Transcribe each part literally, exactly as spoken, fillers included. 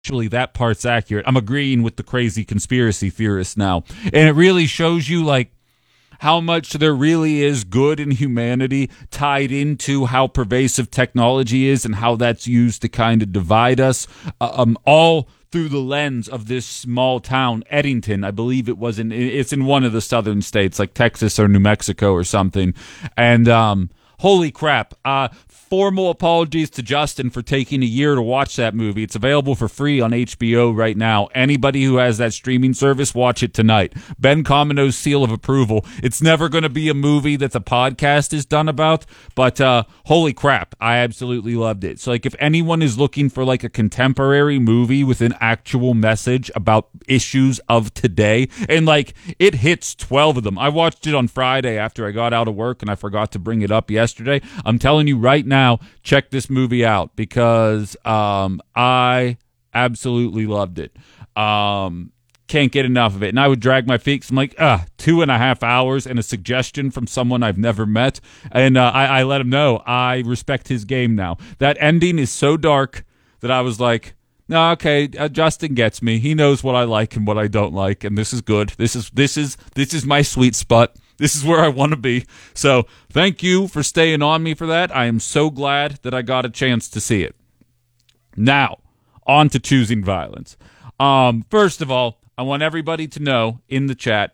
actually that part's accurate. I'm agreeing with the crazy conspiracy theorists now. And it really shows you, like, how much there really is good in humanity tied into how pervasive technology is and how that's used to kind of divide us, uh, um, all through the lens of this small town, Eddington. I believe it was in, it's in one of the southern states, like Texas or New Mexico or something. And, um, holy crap. Uh, formal apologies to Justin for taking a year to watch that movie. It's available for free on H B O right now. Anybody who has that streaming service, watch it tonight. Ben Comino's seal of approval. It's never going to be a movie that the podcast is done about, but uh, holy crap, I absolutely loved it. So, like, if anyone is looking for, like, a contemporary movie with an actual message about issues of today, and, like, it hits twelve of them. I watched it on Friday after I got out of work, and I forgot to bring it up yesterday. I'm telling you right now, Now, check this movie out because um, I absolutely loved it. Um, can't get enough of it. And I would drag my feet. I'm like, ah, two and a half hours and a suggestion from someone I've never met. And uh, I, I let him know I respect his game now. That ending is so dark that I was like, no, okay, uh, Justin gets me. He knows what I like and what I don't like, and this is good. This is this is this is my sweet spot. This is where I want to be. So thank you for staying on me for that. I am so glad that I got a chance to see it. Now, on to choosing violence. Um, first of all, I want everybody to know in the chat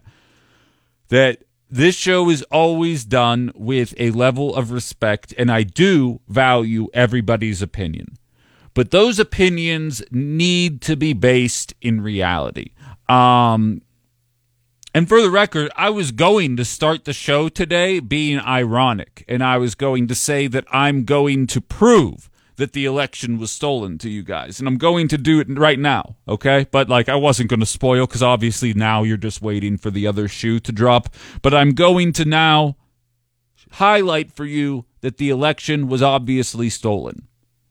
that this show is always done with a level of respect, and I do value everybody's opinion. But those opinions need to be based in reality. Um... And for the record, I was going to start the show today being ironic, and I was going to say that I'm going to prove that the election was stolen to you guys, and I'm going to do it right now, okay? But, like, I wasn't going to spoil, because obviously now you're just waiting for the other shoe to drop, but I'm going to now highlight for you that the election was obviously stolen.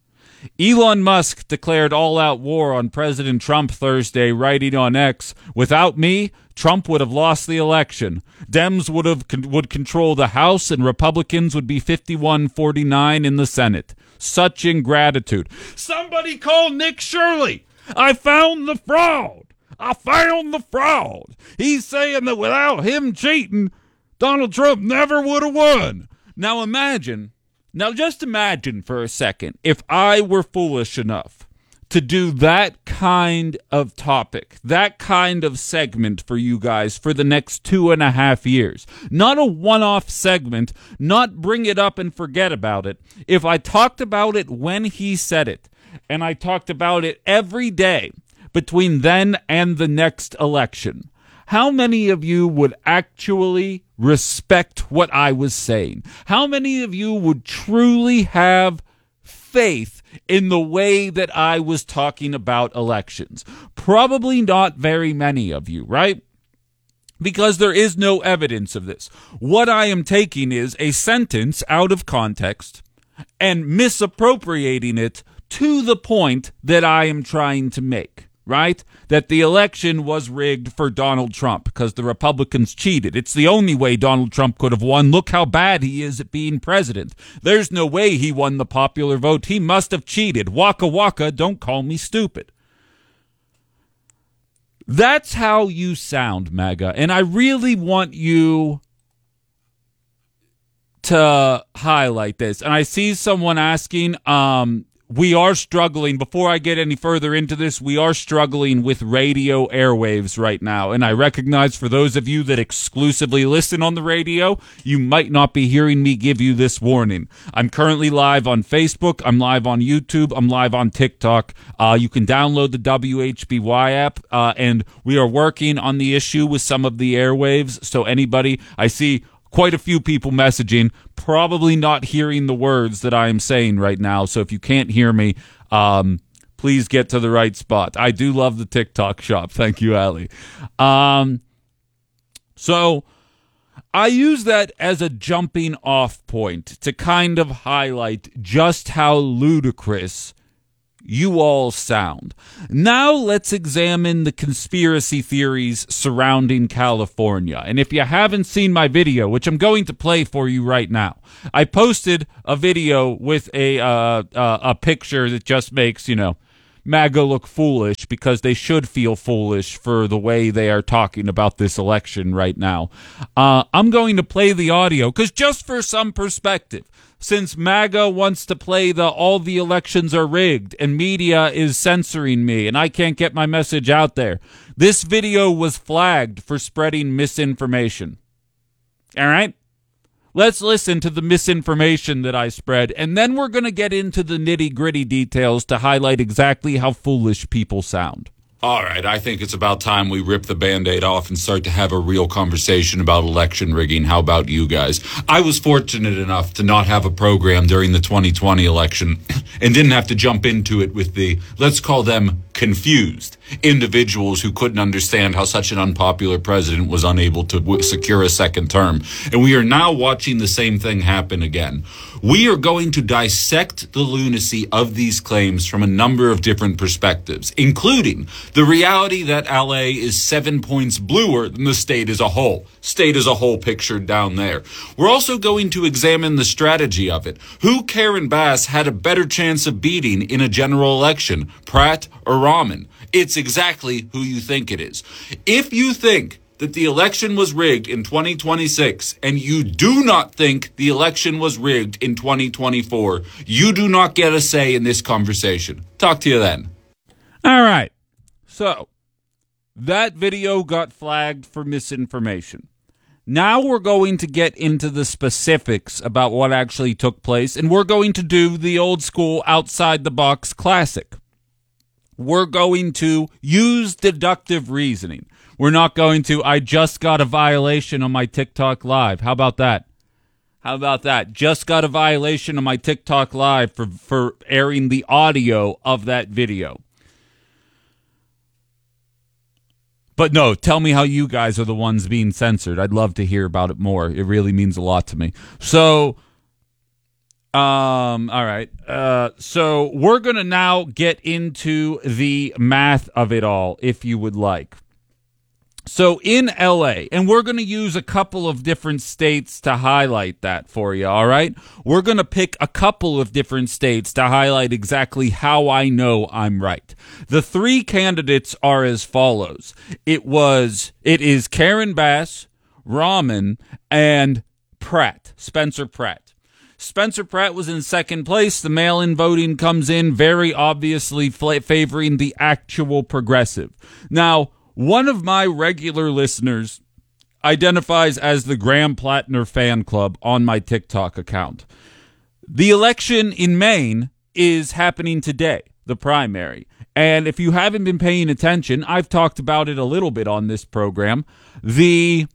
Elon Musk declared all-out war on President Trump Thursday, writing on X, "Without me, Trump would have lost the election. Dems would have would control the House, and Republicans would be fifty-one forty-nine in the Senate. Such ingratitude." Somebody call Nick Shirley. I found the fraud. I found the fraud. He's saying that without him cheating, Donald Trump never would have won. Now imagine... Now, just imagine for a second if I were foolish enough to do that kind of topic, that kind of segment for you guys for the next two and a half years. Not a one-off segment, not bring it up and forget about it. If I talked about it when he said it, and I talked about it every day between then and the next election, how many of you would actually respect what I was saying? How many of you would truly have faith in the way that I was talking about elections? Probably not very many of you, right? Because there is no evidence of this. What I am taking is a sentence out of context and misappropriating it to the point that I am trying to make. Right? That the election was rigged for Donald Trump because the Republicans cheated. It's the only way Donald Trump could have won. Look how bad he is at being president. There's no way he won the popular vote. He must have cheated. Waka waka, don't call me stupid. That's how you sound, MAGA. And I really want you to highlight this. And I see someone asking, um, we are struggling, before I get any further into this, we are struggling with radio airwaves right now. And I recognize for those of you that exclusively listen on the radio, you might not be hearing me give you this warning. I'm currently live on Facebook. I'm live on YouTube. I'm live on TikTok. Uh, you can download the W H B Y app. Uh, and we are working on the issue with some of the airwaves. So anybody, I see quite a few people messaging, probably not hearing the words that I am saying right now. So if you can't hear me, um, please get to the right spot. I do love the TikTok shop. Thank you, Ali. Um, so I use that as a jumping off point to kind of highlight just how ludicrous you all sound. Now let's examine the conspiracy theories surrounding California. And if you haven't seen my video, which I'm going to play for you right now, I posted a video with a uh, uh, a picture that just makes, you know, MAGA look foolish because they should feel foolish for the way they are talking about this election right now. Uh, I'm going to play the audio because just for some perspective, since MAGA wants to play the all the elections are rigged and media is censoring me and I can't get my message out there, this video was flagged for spreading misinformation. All right? Let's listen to the misinformation that I spread, and then we're going to get into the nitty-gritty details to highlight exactly how foolish people sound. All right, I think it's about time we rip the Band-Aid off and start to have a real conversation about election rigging. How about you guys? I was fortunate enough to not have a program during the twenty twenty election and didn't have to jump into it with the, let's call them, confused individuals who couldn't understand how such an unpopular president was unable to w- secure a second term. And we are now watching the same thing happen again. We are going to dissect the lunacy of these claims from a number of different perspectives, including the reality that L A is seven points bluer than the state as a whole. State as a whole pictured down there. We're also going to examine the strategy of it. Who Karen Bass had a better chance of beating in a general election, Pratt or Rahman? It's exactly who you think it is. If you think that the election was rigged in twenty twenty-six and you do not think the election was rigged in twenty twenty-four, you do not get a say in this conversation. Talk to you then. All right. So, that video got flagged for misinformation. Now we're going to get into the specifics about what actually took place, and we're going to do the old school outside-the-box classic. We're going to use deductive reasoning. We're not going to, I just got a violation on my TikTok Live. How about that? How about that? Just got a violation on my TikTok Live for, for airing the audio of that video. But no, tell me how you guys are the ones being censored. I'd love to hear about it more. It really means a lot to me. So, um, all right. Uh, so we're going to now get into the math of it all, if you would like. So in L A, and we're going to use a couple of different states to highlight that for you, all right? We're going to pick a couple of different states to highlight exactly how I know I'm right. The three candidates are as follows. It was, it is Karen Bass, Rahman, and Pratt, Spencer Pratt. Spencer Pratt was in second place. The mail-in voting comes in very obviously favoring the actual progressive. Now, one of my regular listeners identifies as the Graham Plattner fan club on my TikTok account. The election in Maine is happening today, the primary. And if you haven't been paying attention, I've talked about it a little bit on this program. The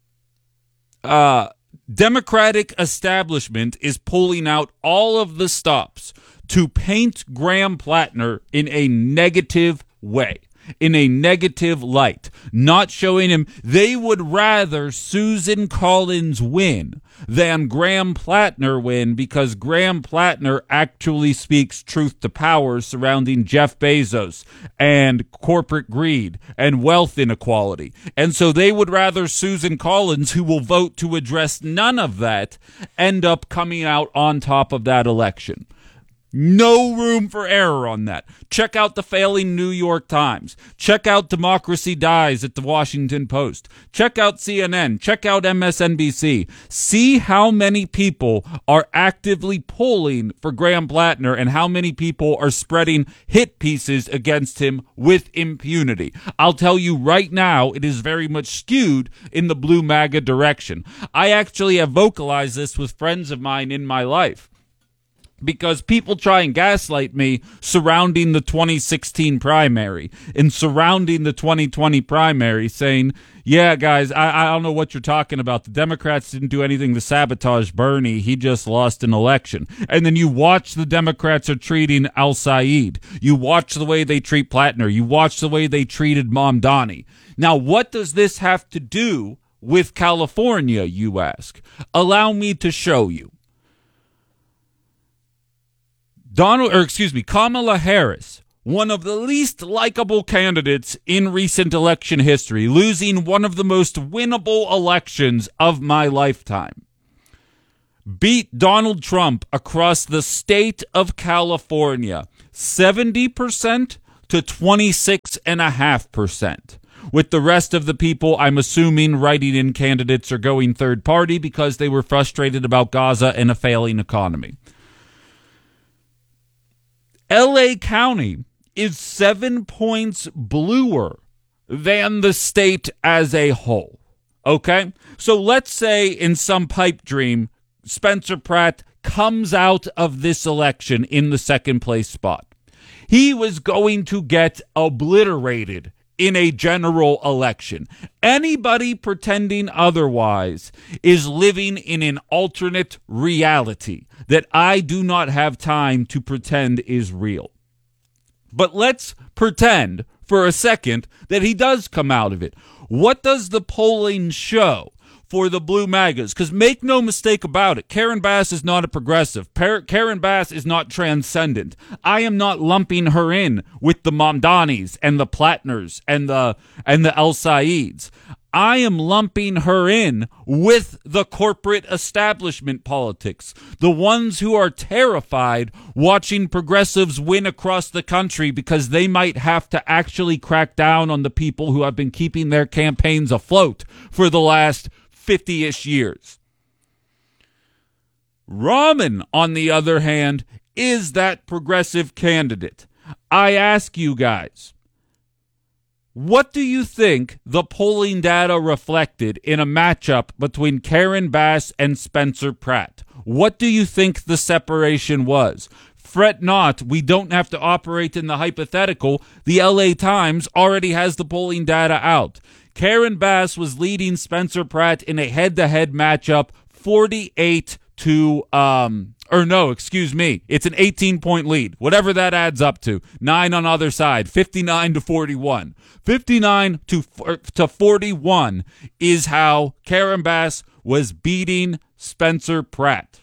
uh, Democratic establishment is pulling out all of the stops to paint Graham Plattner in a negative way. In a negative light, not showing him. They would rather Susan Collins win than Graham Plattner win because Graham Plattner actually speaks truth to power surrounding Jeff Bezos and corporate greed and wealth inequality. And so they would rather Susan Collins, who will vote to address none of that, end up coming out on top of that election. No room for error on that. Check out the failing New York Times. Check out Democracy Dies at the Washington Post. Check out C N N. Check out M S N B C. See how many people are actively pulling for Graham Plattner and how many people are spreading hit pieces against him with impunity. I'll tell you right now, it is very much skewed in the blue MAGA direction. I actually have vocalized this with friends of mine in my life. Because people try and gaslight me surrounding the twenty sixteen primary and surrounding the twenty twenty primary saying, yeah, guys, I, I don't know what you're talking about. The Democrats didn't do anything to sabotage Bernie. He just lost an election. And then you watch the Democrats are treating Al-Said. You watch the way they treat Plattner. You watch the way they treated Mamdani. Now, what does this have to do with California, you ask? Allow me to show you. Donald, or excuse me, Kamala Harris, one of the least likable candidates in recent election history, losing one of the most winnable elections of my lifetime, beat Donald Trump across the state of California seventy percent to twenty-six point five percent. With the rest of the people, I'm assuming, writing in candidates are going third party because they were frustrated about Gaza and a failing economy. L A County is seven points bluer than the state as a whole. Okay? So let's say in some pipe dream, Spencer Pratt comes out of this election in the second place spot. He was going to get obliterated in a general election. Anybody pretending otherwise is living in an alternate reality that I do not have time to pretend is real. But let's pretend for a second that he does come out of it. What does the polling show for the Blue MAGAs? Because make no mistake about it, Karen Bass is not a progressive. Par- Karen Bass is not transcendent. I am not lumping her in with the Mamdanis and the Plattners and the and the El Saids. I am lumping her in with the corporate establishment politics, the ones who are terrified watching progressives win across the country because they might have to actually crack down on the people who have been keeping their campaigns afloat for the last fifty-ish years. Rahman, on the other hand, is that progressive candidate. I ask you guys, what do you think the polling data reflected in a matchup between Karen Bass and Spencer Pratt? What do you think the separation was? Fret not, we don't have to operate in the hypothetical. The L A Times already has the polling data out. Karen Bass was leading Spencer Pratt in a head-to-head matchup, forty-eight to, um, or no, excuse me, it's an eighteen-point lead, whatever that adds up to. Nine on other side, fifty-nine to forty-one. fifty-nine to forty-one is how Karen Bass was beating Spencer Pratt.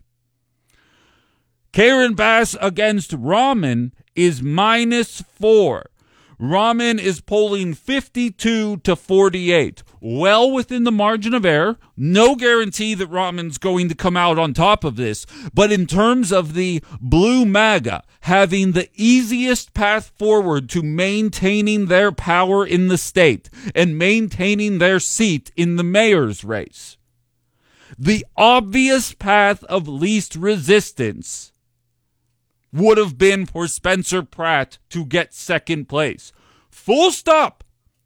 Karen Bass against Rahman is minus four. Rahman is polling fifty-two to forty-eight, well within the margin of error. No guarantee that Rahman's going to come out on top of this, but in terms of the Blue MAGA having the easiest path forward to maintaining their power in the state and maintaining their seat in the mayor's race, the obvious path of least resistance would have been for Spencer Pratt to get second place. Full stop.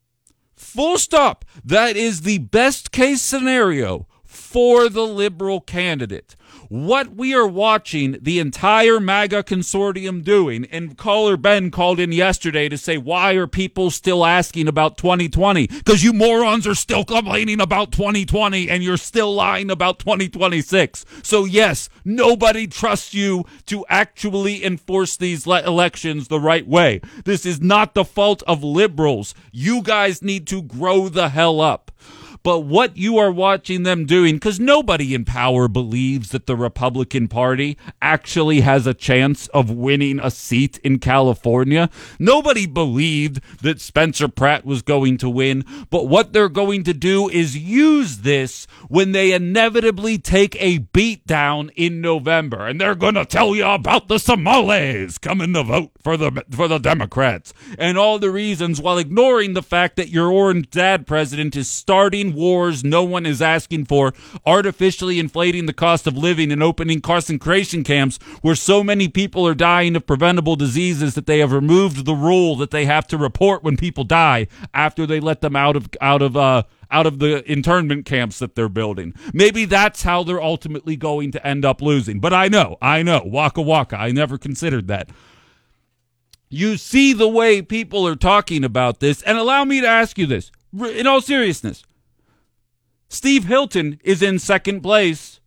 Full stop. That is the best case scenario for the liberal candidate. What we are watching the entire MAGA consortium doing, and caller Ben called in yesterday to say, why are people still asking about twenty twenty? Because you morons are still complaining about twenty twenty and you're still lying about twenty twenty-six. So yes, nobody trusts you to actually enforce these le- elections the right way. This is not the fault of liberals. You guys need to grow the hell up. But what you are watching them doing, because nobody in power believes that the Republican Party actually has a chance of winning a seat in California. Nobody believed that Spencer Pratt was going to win. But what they're going to do is use this when they inevitably take a beatdown in November. And they're going to tell you about the Somalis coming to vote for the, for the Democrats. And all the reasons, while ignoring the fact that your orange dad president is starting wars no one is asking for, artificially inflating the cost of living and opening concentration camps where so many people are dying of preventable diseases that they have removed the rule that they have to report when people die after they let them out of out of uh out of the internment camps that they're building. Maybe that's how they're ultimately going to end up losing. But I know, I know, waka waka, I never considered that. You see the way people are talking about this, and allow me to ask you this, in all seriousness. Steve Hilton is in second place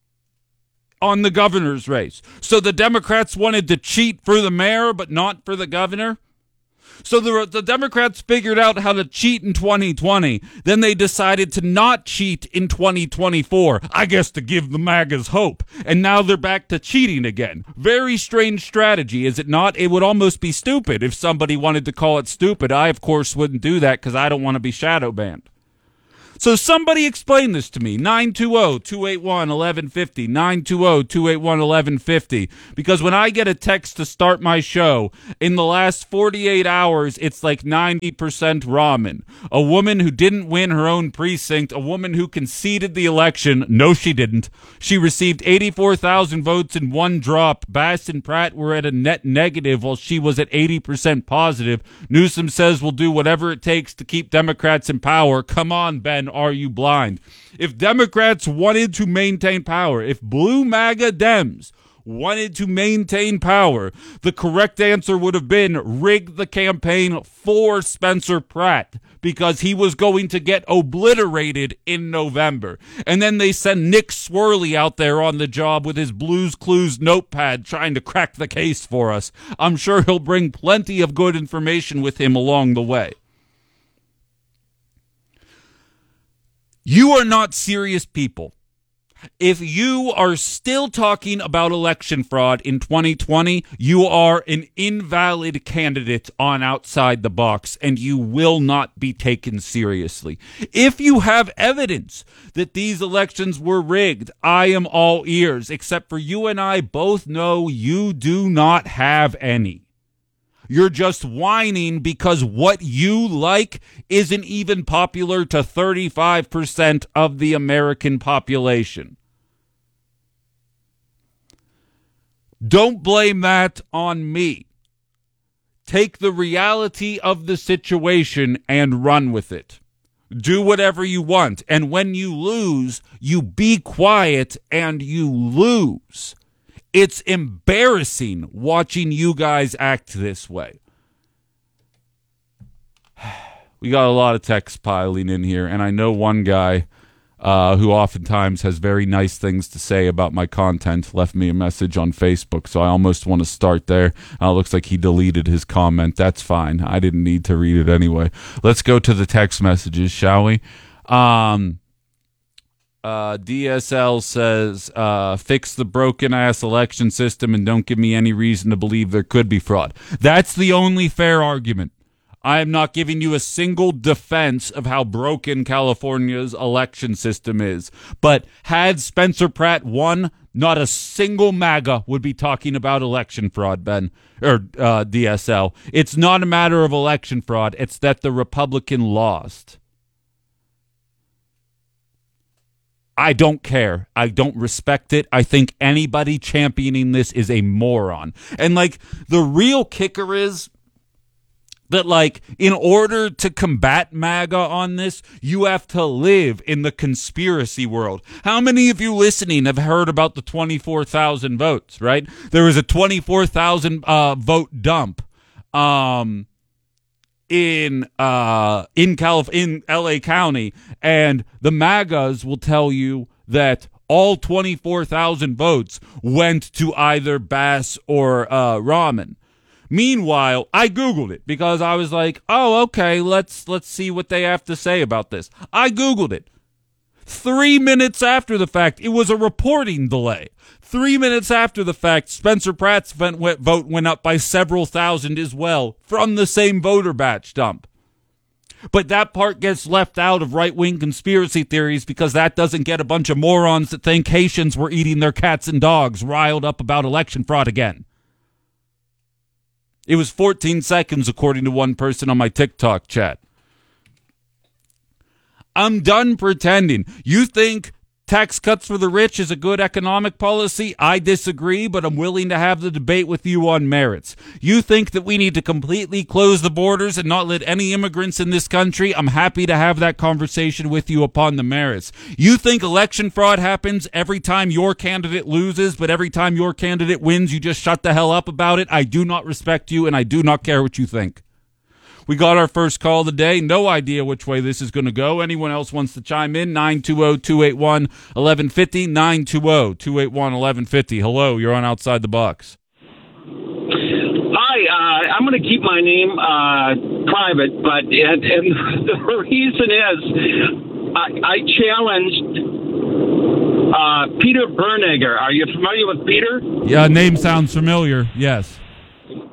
on the governor's race. So the Democrats wanted to cheat for the mayor, but not for the governor. So the, the Democrats figured out how to cheat in twenty twenty. Then they decided to not cheat in twenty twenty-four, I guess to give the MAGAs hope. And now they're back to cheating again. Very strange strategy, is it not? It would almost be stupid if somebody wanted to call it stupid. I, of course, wouldn't do that because I don't want to be shadow banned. So somebody explain this to me. nine two zero, two eight one, one one five zero, nine two zero, two eight one, one one five zero. Because when I get a text to start my show, in the last forty-eight hours, it's like ninety percent ramen. A woman who didn't win her own precinct, a woman who conceded the election. No, she didn't. She received eighty-four thousand votes in one drop. Bass and Pratt were at a net negative while she was at eighty percent positive. Newsom says we'll do whatever it takes to keep Democrats in power. Come on, Ben. Are you blind? If Democrats wanted to maintain power, if blue MAGA Dems wanted to maintain power, the correct answer would have been rig the campaign for Spencer Pratt because he was going to get obliterated in November. And then they send Nick Swirly out there on the job with his Blues Clues notepad trying to crack the case for us. I'm sure he'll bring plenty of good information with him along the way. You are not serious people. If you are still talking about election fraud in twenty twenty, you are an invalid candidate on Outside the Box, and you will not be taken seriously. If you have evidence that these elections were rigged, I am all ears, except for you and I both know you do not have any. You're just whining because what you like isn't even popular to thirty-five percent of the American population. Don't blame that on me. Take the reality of the situation and run with it. Do whatever you want. And when you lose, you be quiet and you lose. It's embarrassing watching you guys act this way. We got a lot of texts piling in here, and I know one guy uh, who oftentimes has very nice things to say about my content left me a message on Facebook, so I almost want to start there. Uh, looks like he deleted his comment. That's fine. I didn't need to read it anyway. Let's go to the text messages, shall we? Um... Uh, D S L says, uh, fix the broken-ass election system and don't give me any reason to believe there could be fraud. That's the only fair argument. I am not giving you a single defense of how broken California's election system is. But had Spencer Pratt won, not a single MAGA would be talking about election fraud, Ben, or uh, D S L. It's not a matter of election fraud. It's that the Republican lost. I don't care. I don't respect it. I think anybody championing this is a moron. And, like, the real kicker is that, like, in order to combat MAGA on this, you have to live in the conspiracy world. How many of you listening have heard about the twenty-four thousand votes, right? There was a twenty-four thousand uh, vote dump. Um... in uh in Calif- in L A County, and the MAGAs will tell you that all twenty-four thousand votes went to either Bass or uh Ramen. Meanwhile, I Googled it because I was like, oh, okay, let's let's see what they have to say about this. I Googled it. Three minutes after the fact, it was a reporting delay. Three minutes after the fact, Spencer Pratt's vote went up by several thousand as well from the same voter batch dump. But that part gets left out of right-wing conspiracy theories because that doesn't get a bunch of morons that think Haitians were eating their cats and dogs riled up about election fraud again. It was fourteen seconds, according to one person on my TikTok chat. I'm done pretending. You think tax cuts for the rich is a good economic policy? I disagree, but I'm willing to have the debate with you on merits. You think that we need to completely close the borders and not let any immigrants in this country? I'm happy to have that conversation with you upon the merits. You think election fraud happens every time your candidate loses, but every time your candidate wins, you just shut the hell up about it? I do not respect you, and I do not care what you think. We got our first call of the day. No idea which way this is going to go. Anyone else wants to chime in? nine two zero, two eight one, one one five zero, nine two zero, two eight one, one one five zero. Hello, you're on Outside the Box. Hi, uh, I'm going to keep my name uh, private, but and, and the reason is I, I challenged uh, Peter Bernegger. Are you familiar with Peter? Yeah, name sounds familiar, yes.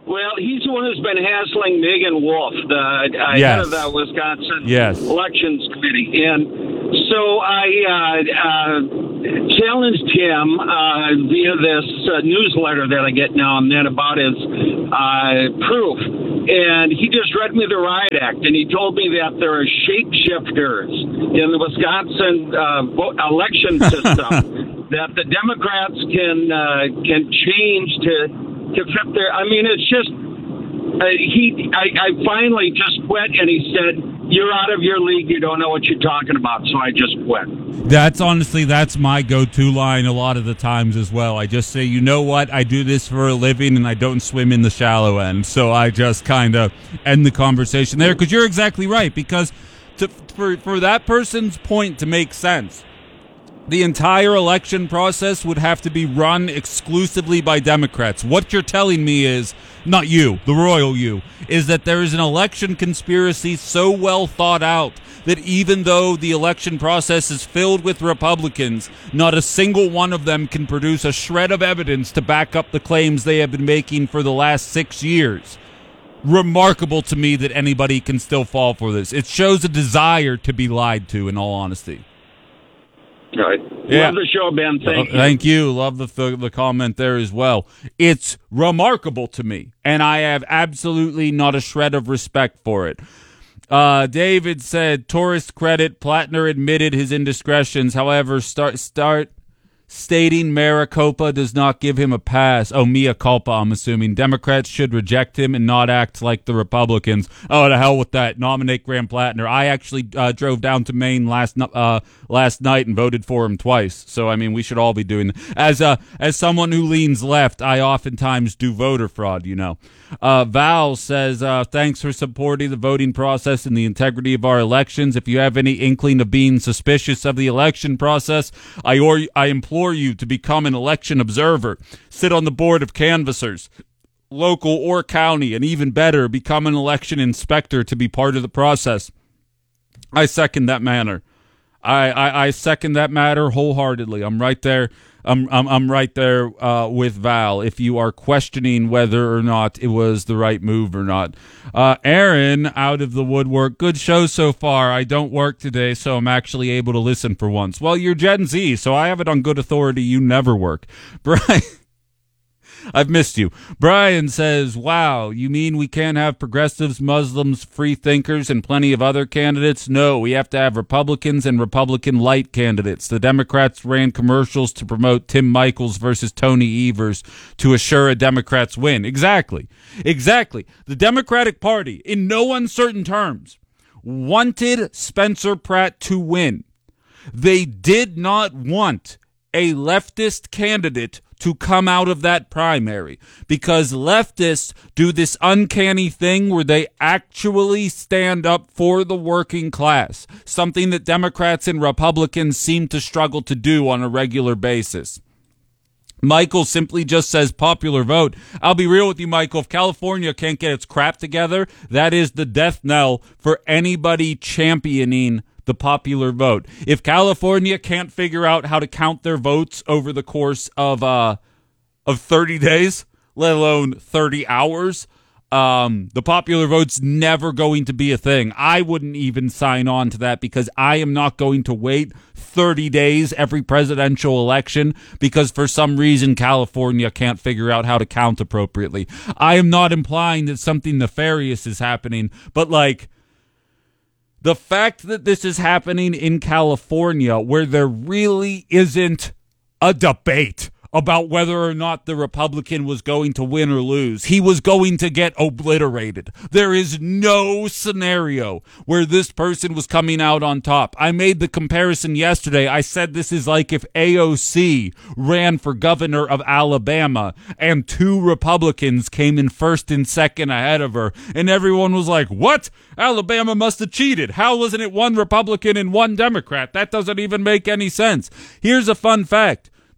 Well, he's the one who's been hassling Megan Wolf, the uh, yes. head of the Wisconsin yes. Elections Committee. And so I uh, uh, challenged him uh, via this uh, newsletter that I get now and then about his uh, proof. And he just read me the riot act, and he told me that there are shapeshifters in the Wisconsin uh, election system that the Democrats can uh, can change to to fit their. I mean, it's just uh, he. I, I finally just quit, and he said, "You're out of your league. You don't know what you're talking about." So I just quit. That's honestly, that's my go-to line a lot of the times as well. I just say, you know what, I do this for a living and I don't swim in the shallow end. So I just kind of end the conversation there, because you're exactly right. Because to, for, for that person's point to make sense, the entire election process would have to be run exclusively by Democrats. What you're telling me is, not you, the royal you, is that there is an election conspiracy so well thought out that even though the election process is filled with Republicans, not a single one of them can produce a shred of evidence to back up the claims they have been making for the last six years. Remarkable to me that anybody can still fall for this. It shows a desire to be lied to, in all honesty. All right. Yeah. Love the show, Ben. Thank uh, you. Thank you. Love the, the the comment there as well. It's remarkable to me, and I have absolutely not a shred of respect for it. Uh, David said, tourist credit, Plattner admitted his indiscretions. However, start start stating Maricopa does not give him a pass. Oh, mea culpa, I'm assuming. Democrats should reject him and not act like the Republicans. Oh, to hell with that. Nominate Graham Plattner. I actually uh, drove down to Maine last uh, last night and voted for him twice. So, I mean, we should all be doing that. As, uh, as someone who leans left, I oftentimes do voter fraud, you know. Uh, Val says, uh, thanks for supporting the voting process and the integrity of our elections. If you have any inkling of being suspicious of the election process, I, or, I implore you to become an election observer. Sit on the board of canvassers, local or county, and even better, become an election inspector to be part of the process. I second that manner. I, I, I second that matter wholeheartedly. I'm right there. I'm I'm I'm right there uh, with Val. If you are questioning whether or not it was the right move or not, uh, Aaron out of the woodwork. Good show so far. I don't work today, so I'm actually able to listen for once. Well, you're Gen Z, so I have it on good authority. You never work, Brian. I've missed you. Brian says, wow, you mean we can't have progressives, Muslims, free thinkers, and plenty of other candidates? No, we have to have Republicans and Republican-light candidates. The Democrats ran commercials to promote Tim Michaels versus Tony Evers to assure a Democrat's win. Exactly. Exactly. The Democratic Party, in no uncertain terms, wanted Spencer Pratt to win. They did not want a leftist candidate to come out of that primary, because leftists do this uncanny thing where they actually stand up for the working class, something that Democrats and Republicans seem to struggle to do on a regular basis. Michael simply just says popular vote. I'll be real with you, Michael. If California can't get its crap together, that is the death knell for anybody championing the popular vote. If California can't figure out how to count their votes over the course of uh of thirty days, let alone thirty hours, um, the popular vote's never going to be a thing. I wouldn't even sign on to that, because I am not going to wait thirty days every presidential election because for some reason California can't figure out how to count appropriately. I am not implying that something nefarious is happening, but like, the fact that this is happening in California, where there really isn't a debate about whether or not the Republican was going to win or lose. He was going to get obliterated. There is no scenario where this person was coming out on top. I made the comparison yesterday. I said this is like if A O C ran for governor of Alabama and two Republicans came in first and second ahead of her, and everyone was like, what? Alabama must have cheated. How wasn't it one Republican and one Democrat? That doesn't even make any sense. Here's a fun fact.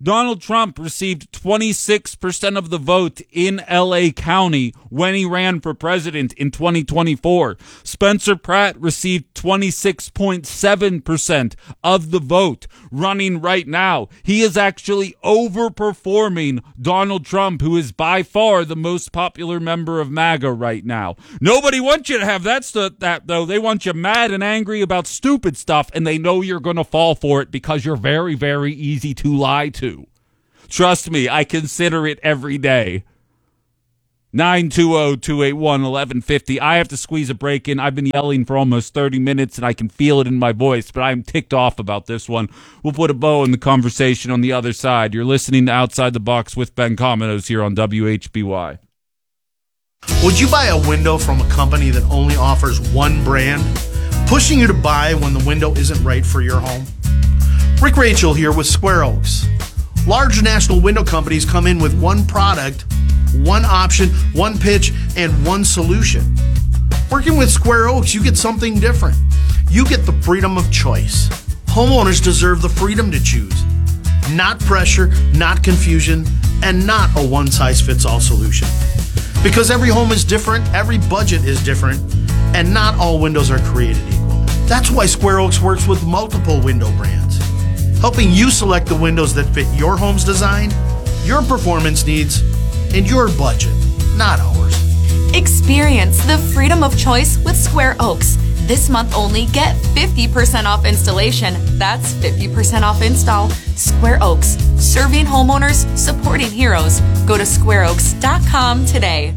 Donald Trump received twenty-six percent of the vote in L A County when he ran for president in twenty twenty-four. Spencer Pratt received twenty-six point seven percent of the vote running right now. He is actually overperforming Donald Trump, who is by far the most popular member of MAGA right now. Nobody wants you to have that, st- that though. They want you mad and angry about stupid stuff, and they know you're going to fall for it because you're very, very easy to lie to. Trust me, I consider it every day. nine two zero, two eight one, one one five zero. I have to squeeze a break in. I've been yelling for almost thirty minutes, and I can feel it in my voice, but I'm ticked off about this one. We'll put a bow in the conversation on the other side. You're listening to Outside the Box with Ben Cominos here on W H B Y. Would you buy a window from a company that only offers one brand, pushing you to buy when the window isn't right for your home? Rick Rachel here with Square Oaks. Large national window companies come in with one product, one option, one pitch, and one solution. Working with Square Oaks, you get something different. You get the freedom of choice. Homeowners deserve the freedom to choose. Not pressure, not confusion, and not a one-size-fits-all solution. Because every home is different, every budget is different, and not all windows are created equal. That's why Square Oaks works with multiple window brands, helping you select the windows that fit your home's design, your performance needs, and your budget, not ours. Experience the freedom of choice with Square Oaks. This month only, get fifty percent off installation. That's fifty percent off install. Square Oaks, serving homeowners, supporting heroes. Go to square oaks dot com today.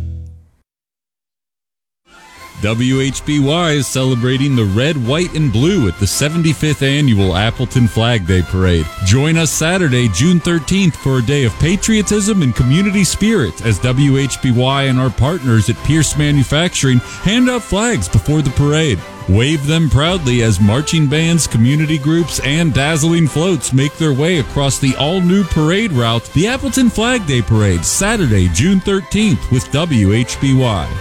W H B Y is celebrating the red, white, and blue at the seventy-fifth Annual Appleton Flag Day Parade. Join us Saturday, June thirteenth for a day of patriotism and community spirit as W H B Y and our partners at Pierce Manufacturing hand out flags before the parade. Wave them proudly as marching bands, community groups, and dazzling floats make their way across the all-new parade route, the Appleton Flag Day Parade, Saturday, June thirteenth with W H B Y.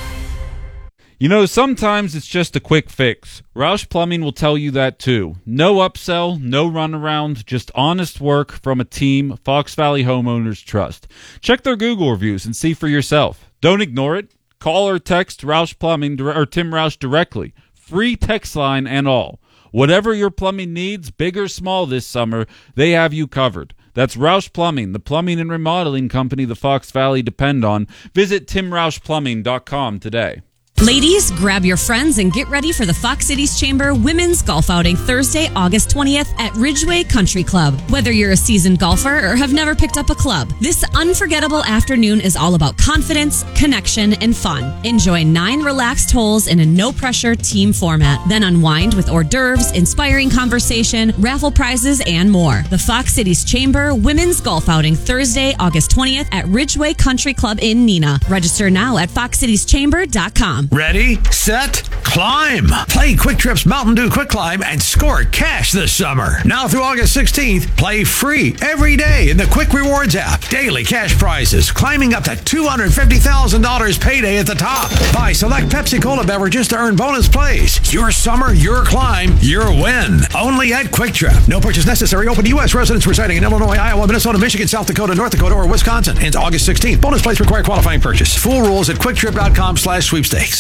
You know, sometimes it's just a quick fix. Roush Plumbing will tell you that too. No upsell, no runaround, just honest work from a team Fox Valley homeowners trust. Check their Google reviews and see for yourself. Don't ignore it. Call or text Roush Plumbing or Tim Roush directly. Free text line and all. Whatever your plumbing needs, big or small this summer, they have you covered. That's Roush Plumbing, the plumbing and remodeling company the Fox Valley depend on. Visit tim roush plumbing dot com today. Ladies, grab your friends and get ready for the Fox Cities Chamber Women's Golf Outing Thursday, August twentieth at Ridgeway Country Club. Whether you're a seasoned golfer or have never picked up a club, this unforgettable afternoon is all about confidence, connection, and fun. Enjoy nine relaxed holes in a no-pressure team format. Then unwind with hors d'oeuvres, inspiring conversation, raffle prizes, and more. The Fox Cities Chamber Women's Golf Outing Thursday, August twentieth at Ridgeway Country Club in Neenah. Register now at fox cities chamber dot com. Ready, set, climb. Play Quick Trip's Mountain Dew Quick Climb and score cash this summer. Now through August sixteenth, play free every day in the Quick Rewards app. Daily cash prizes climbing up to two hundred fifty thousand dollars payday at the top. Buy select Pepsi Cola beverages to earn bonus plays. Your summer, your climb, your win. Only at Quick Trip. No purchase necessary. Open to U S residents residing in Illinois, Iowa, Minnesota, Michigan, South Dakota, North Dakota, or Wisconsin. Ends August sixteenth. Bonus plays require qualifying purchase. Full rules at quick trip dot com slash sweepstakes.